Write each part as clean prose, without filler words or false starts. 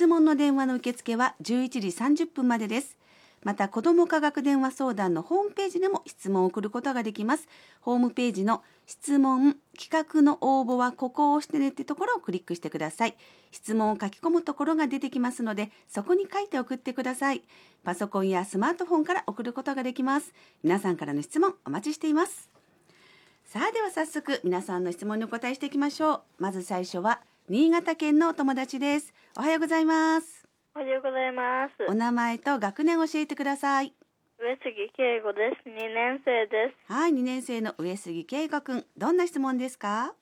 質問の電話の受付は11時30分までです。また子ども科学電話相談のホームページでも質問を送ることができます。ホームページの質問企画の応募はここを押してねってところをクリックしてください。質問を書き込むところが出てきますので、そこに書いて送ってください。パソコンやスマートフォンから送ることができます。皆さんからの質問お待ちしています。さあでは早速皆さんの質問にお答えしていきましょう。まず最初は新潟県のお友達です。おはようございます。 おはようございます。 お名前と学年を教えてください。 上杉圭吾です。2年生です。 はい、2年生の上杉圭吾くん、どんな質問ですか？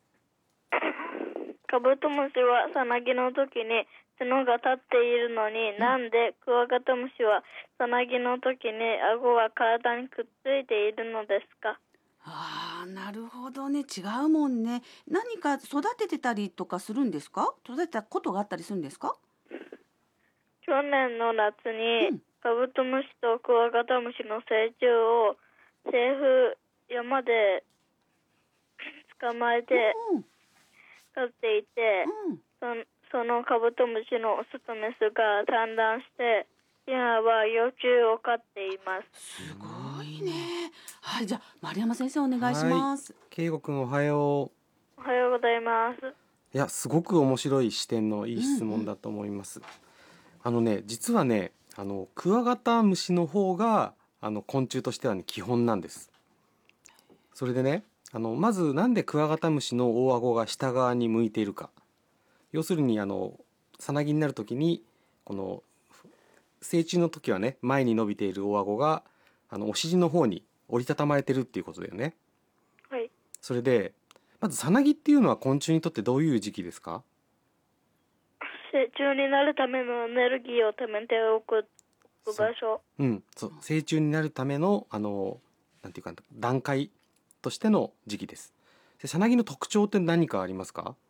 カブトムシはさなぎの時に角が立っているのに、なんでクワガタムシはさなぎの時に顎が体にくっついているのですか？ なるほどね。違うもんね。何か育ててたりとかするんですか？育てたことがあったりするんですか？ 去年の夏にカブトムシとクワガタムシの成虫を政府山で捕まえて飼っていて、そのカブトムシのオスとメスが産卵して今は幼虫を飼っています。 すごいね。はい、じゃあ丸山先生お願いします。 圭吾くんおはよう。おはようございます。 いや、すごく面白い視点のいい質問だと思います。実はね、クワガタムシの方が昆虫としてはね基本なんです。それでね、まずなんでクワガタムシの大顎が下側に向いているか。要するにさなぎになるときにこの成虫の時はね前に伸びている大顎がお尻の方に折りたたまれてるっていうことだよね。 はい。 それでまずさなぎっていうのは昆虫にとってどういう時期ですか？ 成虫になるためのエネルギーを貯めておく場所。 そう、成虫になるためのなんていうか段階としての時期です。で、さなぎの特徴って何かありますか？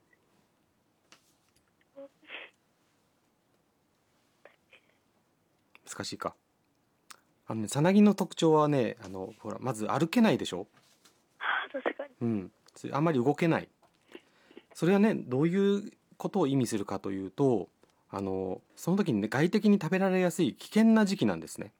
難しいか。さなぎの特徴はね、ほらまず歩けないでしょ。 確かに。 あんまり動けない。それはね、どういうことを意味するかというと、その時にね外敵に食べられやすい危険な時期なんですね。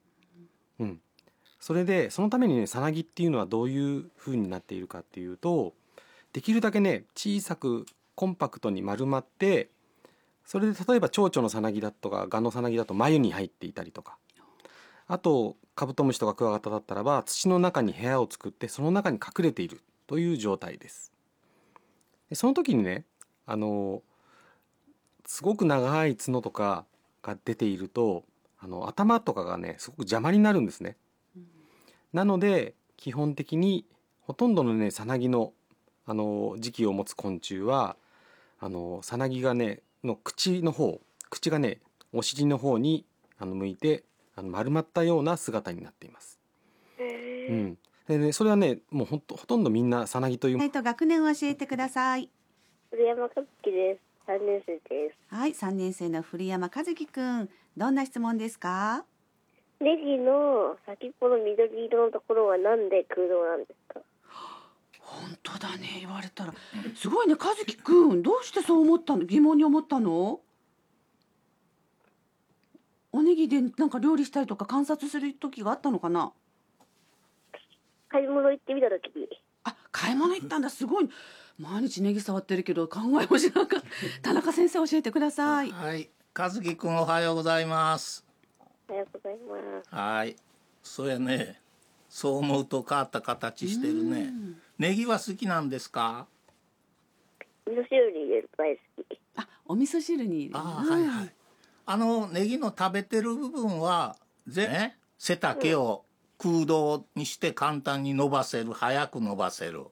それでそのためにねさなぎっていうのはどういう風になっているかっていうと、できるだけね小さくコンパクトに丸まって、それで例えば蝶々のさなぎだとかガのさなぎだと繭に入っていたりとか、あとカブトムシとかクワガタだったらば土の中に部屋を作ってその中に隠れているという状態です。でその時にねすごく長い角とかが出ていると頭とかがねすごく邪魔になるんですね。なので基本的にほとんどのねさなぎの時期を持つ昆虫はさなぎがねの口がねお尻の方に向いて丸まったような姿になっています。でね、それはねもうほとんどみんなさなぎという。 学年を教えてください。 古山和樹です。3年生です。 はい、3年生の古山和樹くん、どんな質問ですか？ ネギの先っぽの緑色のところはなんで空洞なんですか？ 本当だね、言われたらすごいね。和樹くん、どうしてそう思ったの？疑問に思ったの？おネギでなんか料理したりとか観察する時があったのかな？ 買い物行ってみた時に。 買い物行ったんだ。すごい。毎日ネギ触ってるけど考えもしなかった。田中先生教えてください。 はい、和樹くんおはようございます。 おはようございます。 はい、そうやね。そう思うと変わった形してるね。ネギは好きなんですか？ 味噌汁に入れる大好き。 お味噌汁に入れる。 はいはい。ネギの食べてる部分は背丈を空洞にして簡単に伸ばせる、早く伸ばせる。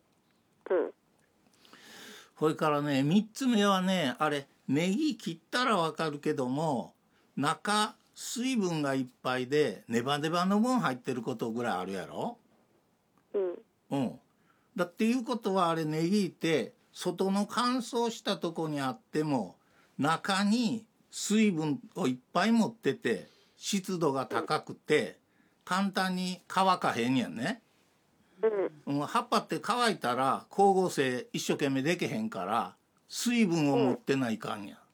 それからね、3つ目はね、ネギ切ったらわかるけども、中水分がいっぱいでネバネバの分入ってることぐらいあるやろ。だっていうことはネギって外の乾燥したとこにあっても中に水分をいっぱい持ってて湿度が高くて簡単に乾かへんやんね。葉っぱって乾いたら光合成一生懸命できへんから水分を持ってないかんや。